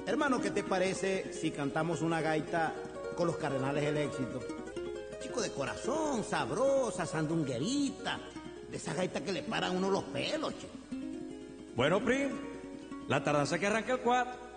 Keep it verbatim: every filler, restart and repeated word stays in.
Hermano, ¿qué te parece si cantamos una gaita con los Cardenales del Éxito? Chico de corazón, sabrosa, sandunguerita, de esa gaita que le paran uno los pelos, chico. Bueno, Pri, la tardanza que arranca el cuatro.